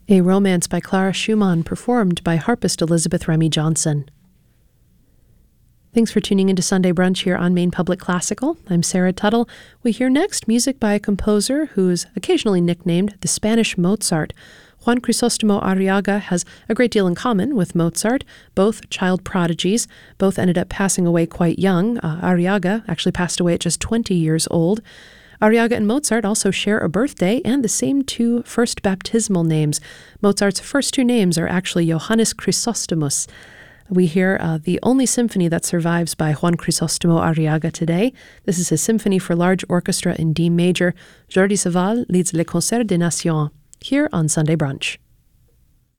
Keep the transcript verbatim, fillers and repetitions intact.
A Romance by Clara Schumann, performed by harpist Elizabeth Remy Johnson. Thanks for tuning into Sunday Brunch here on Maine Public Classical. I'm Sarah Tuttle. We hear next music by a composer who's occasionally nicknamed the Spanish Mozart. Juan Crisostomo Arriaga has a great deal in common with Mozart, both child prodigies. Both ended up passing away quite young. Uh, Arriaga actually passed away at just twenty years old. Arriaga and Mozart also share a birthday and the same two first baptismal names. Mozart's first two names are actually Johannes Chrysostomus. We hear uh, the only symphony that survives by Juan Crisostomo Arriaga today. This is his symphony for large orchestra in D major. Jordi Savall leads Le Concert des Nations here on Sunday Brunch.